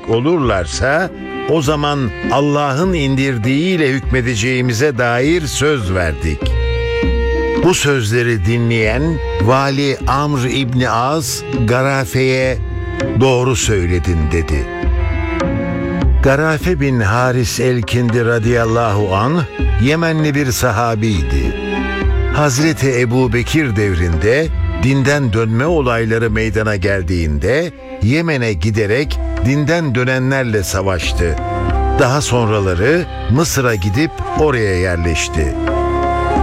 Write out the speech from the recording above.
dönecek olurlarsa o zaman Allah'ın indirdiğiyle hükmedeceğimize dair söz verdik. Bu sözleri dinleyen Vali Amr İbni As, Garafe'ye doğru söyledin dedi. Garafe bin Haris el-Kindi radıyallahu anh, Yemenli bir sahabiydi. Hazreti Ebu Bekir devrinde dinden dönme olayları meydana geldiğinde Yemen'e giderek dinden dönenlerle savaştı. Daha sonraları Mısır'a gidip oraya yerleşti.